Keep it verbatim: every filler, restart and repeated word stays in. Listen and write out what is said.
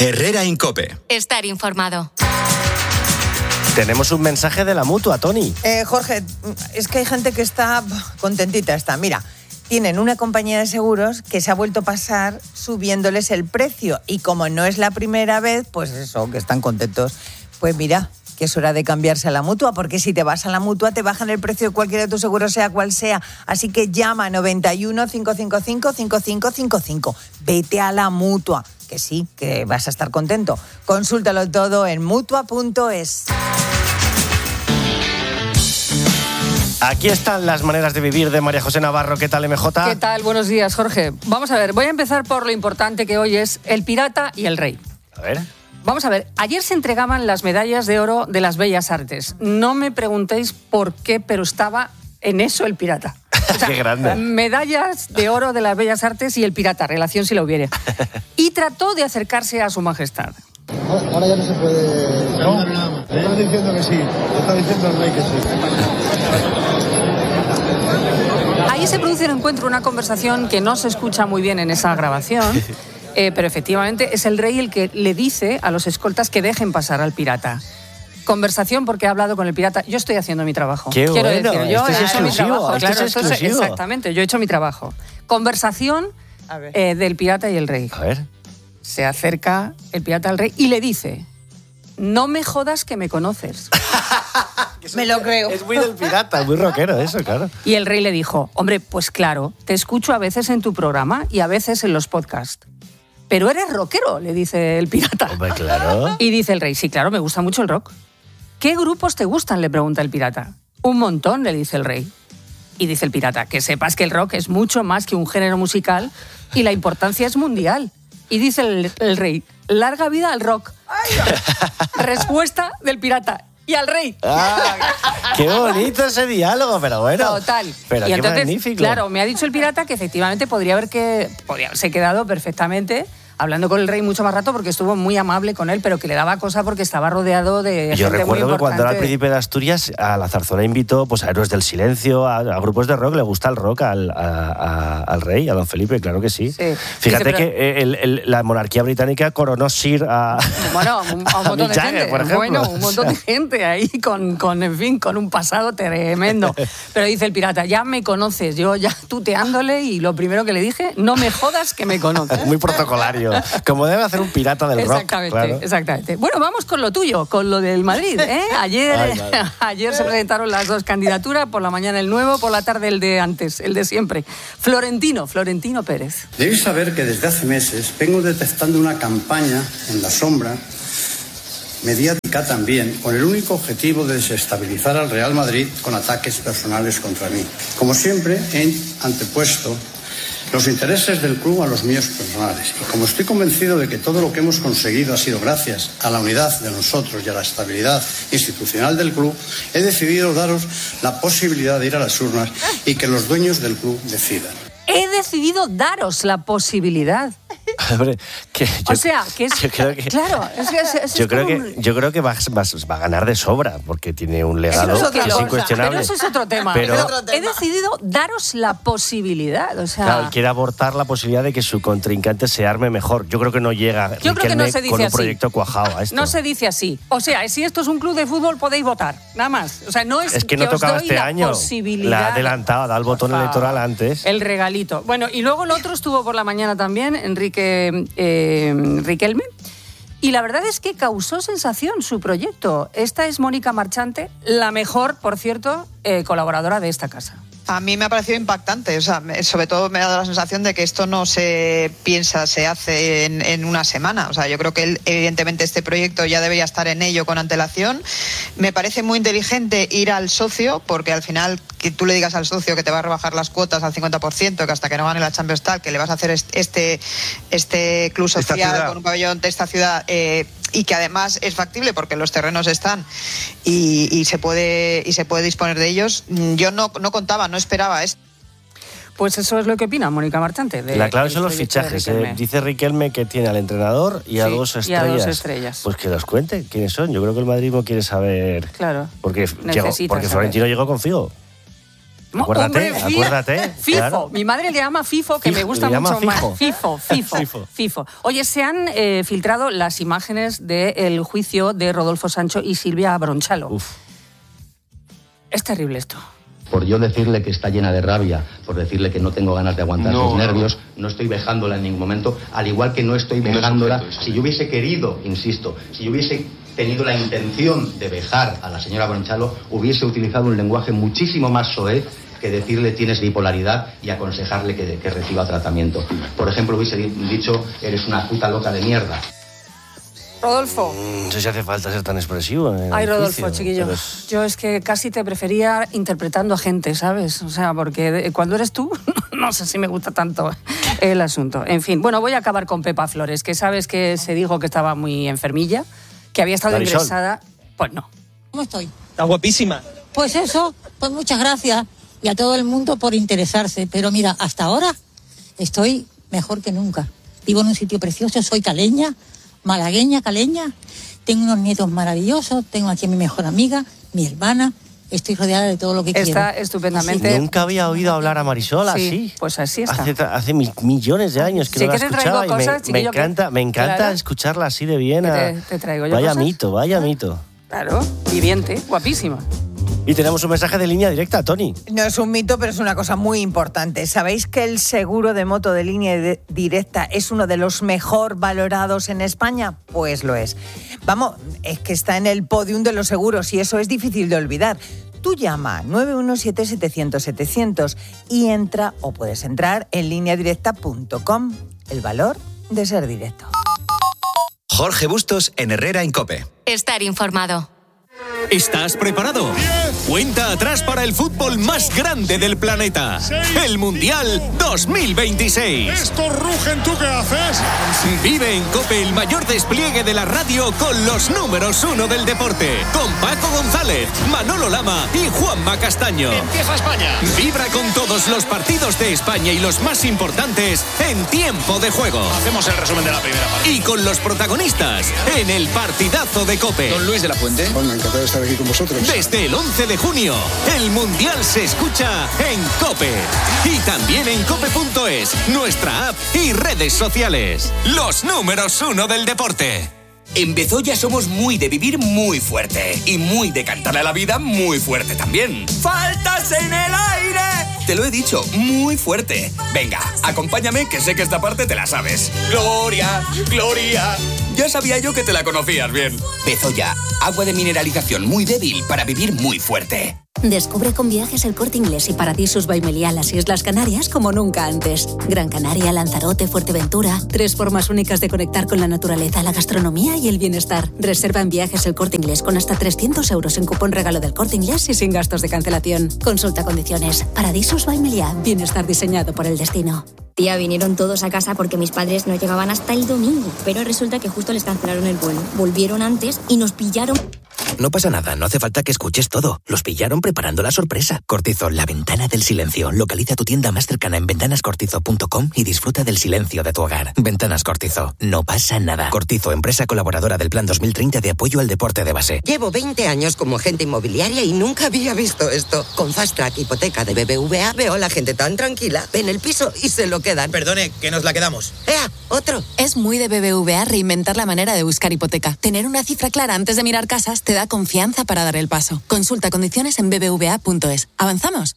Herrera Incope. Estar informado. Tenemos un mensaje de la Mutua, Toni. Eh, Jorge, es que hay gente que está contentita. Está. Mira, tienen una compañía de seguros que se ha vuelto a pasar subiéndoles el precio. Y como no es la primera vez, pues eso, que están contentos. Pues mira, que es hora de cambiarse a la Mutua, porque si te vas a la Mutua te bajan el precio de cualquiera de tus seguros, sea cual sea. Así que llama noventa y uno, cinco cinco cinco, cinco cinco cinco cinco. Vete a la Mutua, que sí, que vas a estar contento. Consúltalo todo en mutua punto es. Aquí están las maneras de vivir de María José Navarro. ¿Qué tal, M J? ¿Qué tal? Buenos días, Jorge. Vamos a ver, voy a empezar por lo importante que hoy es el pirata y el rey. A ver... Vamos a ver, ayer se entregaban las medallas de oro de las Bellas Artes. No me preguntéis por qué, pero estaba en eso el pirata. O sea, ¡qué grande! Medallas de oro de las Bellas Artes y el pirata, relación si la hubiera. Y trató de acercarse a su majestad. Ahora ya no se puede... No, ¿no? Estás diciendo que sí, está diciendo el rey que sí. Ahí se produce un encuentro, una conversación que no se escucha muy bien en esa grabación. Eh, pero efectivamente es el rey el que le dice a los escoltas que dejen pasar al pirata. Conversación porque ha hablado con el pirata. Yo estoy haciendo mi trabajo. Qué Quiero bueno, decir, yo esto es he hecho mi exclusivo, trabajo. esto Claro, es esto es- exclusivo. exactamente, yo he hecho mi trabajo. Conversación eh, del pirata y el rey. A ver. Se acerca el pirata al rey y le dice: no me jodas que me conoces. Me lo creo. Es muy del pirata, muy rockero eso, claro. Y el rey le dijo: hombre, pues claro, te escucho a veces en tu programa y a veces en los podcasts. Pero eres rockero, le dice el pirata. Hombre, claro. Y dice el rey: sí, claro, me gusta mucho el rock. ¿Qué grupos te gustan?, le pregunta el pirata. Un montón, le dice el rey. Y dice el pirata: que sepas que el rock es mucho más que un género musical y la importancia es mundial. Y dice el, el rey: larga vida al rock. Respuesta del pirata: y al rey. Ah, ¡qué bonito ese diálogo! Pero bueno. Total. Pero y qué entonces, magnífico. claro, me ha dicho el pirata que efectivamente podría haber que podría haberse quedado perfectamente hablando con el rey mucho más rato porque estuvo muy amable con él, pero que le daba cosa porque estaba rodeado de Yo gente recuerdo muy que cuando era el importante. príncipe de Asturias, a la zarzuela invitó pues, a Héroes del Silencio, a, a grupos de rock. Le gusta el rock al, a- a- al rey, a don Felipe, claro que sí. Sí. Fíjate Dice, pero- que el- el- la monarquía británica coronó Sir a, Bueno, un, a un a montón Mick de Jagger, gente. por ejemplo. Bueno, un montón de gente ahí con, con, en fin, con un pasado tremendo. Pero dice el pirata: ya me conoces, yo ya tuteándole y lo primero que le dije: no me jodas que me conoces. Muy protocolario, como debe hacer un pirata del rock. Exactamente, Claro. exactamente. Bueno, vamos con lo tuyo, con lo del Madrid, ¿eh? Ayer, Ay, madre. ayer se presentaron las dos candidaturas, por la mañana el nuevo, por la tarde el de antes, el de siempre. Florentino, Florentino Pérez. Debéis saber que desde hace meses vengo detectando una campaña en la sombra, mediática también, con el único objetivo de desestabilizar al Real Madrid con ataques personales contra mí. Como siempre, he antepuesto los intereses del club a los míos personales. Y como estoy convencido de que todo lo que hemos conseguido ha sido gracias a la unidad de nosotros y a la estabilidad institucional del club, he decidido daros la posibilidad de ir a las urnas y que los dueños del club decidan. He decidido daros la posibilidad. Hombre, que yo, O sea, que es... yo creo que, Claro, es que es, es yo creo como que, un- yo creo que va, va- va a ganar de sobra, porque tiene un legado Eso es que otra es cosa. incuestionable. Pero eso es otro tema. Pero- Pero he decidido daros la posibilidad. O sea, Claro, quiere abortar la posibilidad de que su contrincante se arme mejor. Yo creo que no llega Yo creo que no Riquelme se dice con un así. proyecto cuajado a esto. no se dice así. O sea, si esto es un club de fútbol, podéis votar. Nada más. O sea, no es, Es que no os tocaba doy este la año. posibilidad. La ha adelantado, ha dado el botón Por favor. electoral antes. El regalito. Bueno, y luego el otro estuvo por la mañana también, Enrique eh, Riquelme. Y la verdad es que causó sensación su proyecto. Esta es Mónica Marchante, la mejor, por cierto, eh, colaboradora de esta casa. A mí me ha parecido impactante, o sea, me- sobre todo me ha dado la sensación de que esto no se piensa, se hace en, en una semana. O sea, yo creo que él, evidentemente este proyecto ya debería estar en ello con antelación. Me parece muy inteligente ir al socio, porque al final que tú le digas al socio que te va a rebajar las cuotas al cincuenta por ciento, que hasta que no gane la Champions tal, que le vas a hacer est- este, este club Esta social ciudad. con un pabellón de esta ciudad, eh, y que además es factible porque los terrenos están y, y se puede y se puede disponer de ellos. Yo no, no contaba, no esperaba esto. Pues eso es lo que opina Mónica Marchante. de- La clave del son los proyecto de fichajes. eh. Riquelme. Dice Riquelme que tiene al entrenador y a, Sí, dos y a estrellas. dos estrellas. Pues que los cuente quiénes son. Yo creo que el madridismo quiere saber. Claro. Porque, Necesita llegó, porque saber. Florentino llegó con Figo. Acuérdate, Hombre, fi- acuérdate. FIFO. Claro. Mi madre le llama FIFO, que Fijo, me gusta le llama mucho Fijo. más. FIFO, FIFO, FIFO. FIFO. FIFO. Oye, se han eh, filtrado las imágenes del juicio de Rodolfo Sancho y Silvia Bronchalo. Uf. Es terrible esto. Por yo decirle que está llena de rabia, por decirle que no tengo ganas de aguantar No, sus no. nervios, no estoy vejándola en ningún momento, al igual que no estoy No es vejándola. objeto eso. Si yo hubiese querido, insisto, si yo hubiese tenido la intención de vejar a la señora Bronchalo, hubiese utilizado un lenguaje muchísimo más soez que decirle tienes bipolaridad y aconsejarle que, que reciba tratamiento. Por ejemplo, hubiese di- dicho eres una puta loca de mierda. Rodolfo. No sé si hace falta ser tan expresivo. En Ay, el Rodolfo, juicio, chiquillo. pero es- Yo es que casi te prefería interpretando a gente, ¿sabes? O sea, porque de- cuando eres tú, no sé si me gusta tanto el asunto. En fin, bueno, voy a acabar con Pepa Flores, que sabes que se dijo que estaba muy enfermilla, que había estado Marisol. ingresada. Pues no. ¿Cómo estoy? Está guapísima. Pues eso, pues muchas gracias y a todo el mundo por interesarse. Pero mira, hasta ahora estoy mejor que nunca. Vivo en un sitio precioso, soy caleña, malagueña, caleña. Tengo unos nietos maravillosos, tengo aquí a mi mejor amiga, mi hermana. Estoy rodeada de todo lo que Está quiero. estupendamente. Nunca había oído hablar a Marisol Sí, así. pues así está. Hace, hace mi- millones de años que Sí no la que te traigo escuchaba y me- cosas, me, chiquillo, que- encanta, me encanta Claro. escucharla así de bien. Que a- te- te traigo yo vaya cosas. mito, vaya mito. Claro, viviente, guapísima. Y tenemos un mensaje de línea directa, Tony. No es un mito, pero es una cosa muy importante. ¿Sabéis que el seguro de moto de línea de- directa es uno de los mejor valorados en España? Pues lo es. Vamos, es que está en el podium de los seguros y eso es difícil de olvidar. Tú llama nueve uno siete, setecientos, setecientos y entra o puedes entrar en línea directa punto com. El valor de ser directo. Jorge Bustos en Herrera en COPE. Estar informado. ¿Estás preparado? Cuenta atrás para el fútbol más grande del planeta. El Mundial dos mil veintiséis. Estos rugen, ¿tú qué haces? Vive en COPE el mayor despliegue de la radio con los números uno del deporte. Con Paco González, Manolo Lama y Juanma Castaño. Empieza España. Vibra con todos los partidos de España y los más importantes en tiempo de juego. Hacemos el resumen de la primera parte. Y con los protagonistas en el partidazo de COPE. Don Luis de la Fuente. Bueno, encantado de estar aquí con vosotros. Desde el once de junio, el Mundial se escucha en COPE. Y también en cope punto es, nuestra app y redes sociales. Los números uno del deporte. En Bezoya somos muy de vivir muy fuerte y muy de cantarle a la vida muy fuerte también. ¡Faltas en el aire! Te lo he dicho, muy fuerte. Venga, acompáñame que sé que esta parte te la sabes. ¡Gloria! ¡Gloria! Ya sabía yo que te la conocías bien. Bezoya, agua de mineralización muy débil para vivir muy fuerte. Descubre con Viajes El Corte Inglés y Paradisus by Meliá las Islas Canarias como nunca antes. Gran Canaria, Lanzarote, Fuerteventura. Tres formas únicas de conectar con la naturaleza, la gastronomía y el bienestar. Reserva en Viajes El Corte Inglés con hasta trescientos euros en cupón regalo del Corte Inglés y sin gastos de cancelación. Consulta condiciones. Paradisus by Meliá. Bienestar diseñado por el destino. Tía, vinieron todos a casa porque mis padres no llegaban hasta el domingo. Pero resulta que justo les cancelaron el vuelo. Volvieron antes y nos pillaron. No pasa nada, no hace falta que escuches todo. Los pillaron preparando la sorpresa. Cortizo, la ventana del silencio. Localiza tu tienda más cercana en ventanas cortizo punto com y disfruta del silencio de tu hogar. Ventanas Cortizo, no pasa nada. Cortizo, empresa colaboradora del Plan dos mil treinta de apoyo al deporte de base. Llevo veinte años como agente inmobiliaria y nunca había visto esto. Con Fast Track Hipoteca de B B V A veo a la gente tan tranquila. Ven el piso y se lo quedan. Perdone, que nos la quedamos. ¡Ea! ¡Otro! Es muy de B B V A reinventar la manera de buscar hipoteca. Tener una cifra clara antes de mirar casas te da confianza para dar el paso. Consulta condiciones en b b v a punto es. ¿Avanzamos?